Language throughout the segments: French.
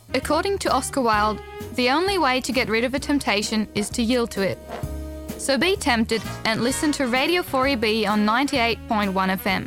According to Oscar Wilde, the only way to get rid of a temptation is to yield to it. So be tempted and listen to Radio 4EB on 98.1 FM.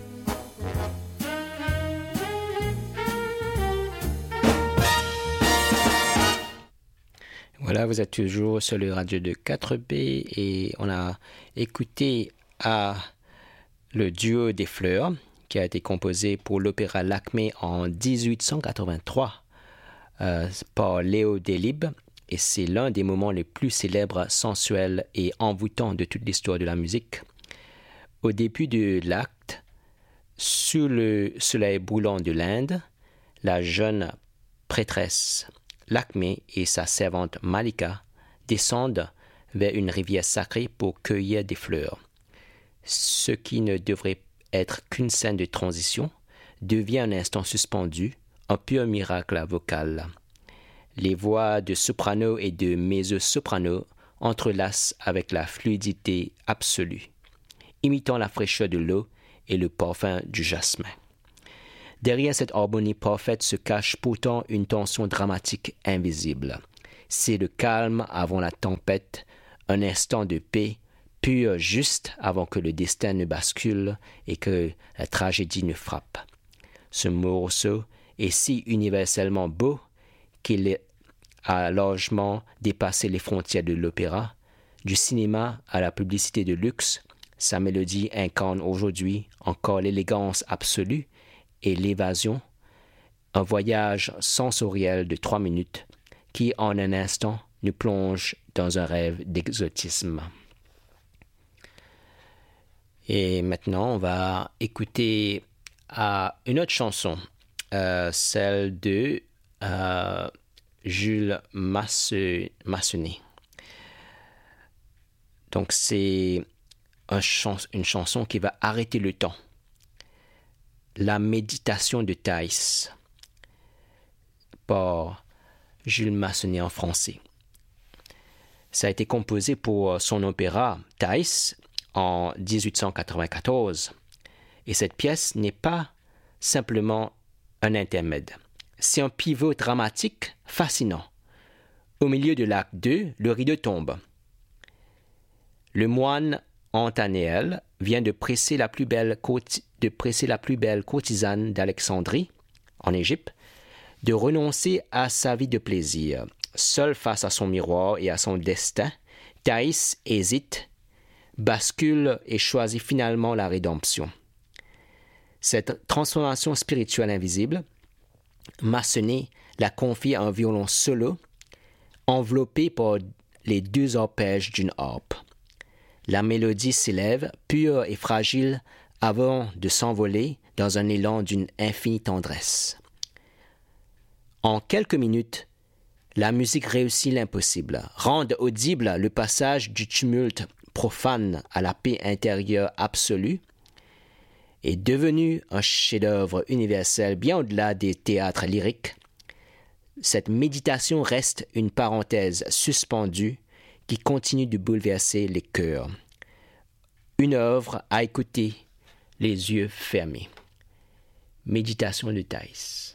Voilà, vous êtes toujours sur le radio de 4B et on a écouté le duo des Fleurs qui a été composé pour l'opéra Lakmé en 1883 par Léo Delibes et c'est l'un des moments les plus célèbres, sensuels et envoûtants de toute l'histoire de la musique. Au début de l'acte, sous le soleil brûlant de l'Inde, la jeune prêtresse Lakmé et sa servante Malika descendent vers une rivière sacrée pour cueillir des fleurs. Ce qui ne devrait être qu'une scène de transition devient un instant suspendu, un pur miracle vocal. Les voix de soprano et de mezzo-soprano entrelacent avec la fluidité absolue, imitant la fraîcheur de l'eau et le parfum du jasmin. Derrière cette harmonie parfaite se cache pourtant une tension dramatique invisible. C'est le calme avant la tempête, un instant de paix, pur juste avant que le destin ne bascule et que la tragédie ne frappe. Ce morceau est si universellement beau qu'il a largement dépassé les frontières de l'opéra, du cinéma à la publicité de luxe. Sa mélodie incarne aujourd'hui encore l'élégance absolue et l'évasion, un voyage sensoriel de 3 minutes qui, en un instant, nous plonge dans un rêve d'exotisme. Et maintenant, on va écouter une autre chanson, celle de Jules Massenet. Donc, c'est une chanson qui va arrêter le temps. La méditation de Thaïs par Jules Massenet en français. Ça a été composé pour son opéra Thaïs en 1894. Et cette pièce n'est pas simplement un intermède. C'est un pivot dramatique fascinant. Au milieu de l'acte 2, le rideau tombe. Le moine Antanéel vient de presser la plus belle courtisane d'Alexandrie, en Égypte, de renoncer à sa vie de plaisir. Seule face à son miroir et à son destin, Thaïs hésite, bascule et choisit finalement la rédemption. Cette transformation spirituelle invisible, Massenet la confie à un violon solo, enveloppé par les 2 arpèges d'une harpe. La mélodie s'élève, pure et fragile, avant de s'envoler dans un élan d'une infinie tendresse. En quelques minutes, la musique réussit l'impossible, rend audible le passage du tumulte profane à la paix intérieure absolue, est devenu un chef-d'œuvre universel bien au-delà des théâtres lyriques. Cette méditation reste une parenthèse suspendue qui continue de bouleverser les cœurs. Une œuvre à écouter les yeux fermés. Méditation de Thaïs.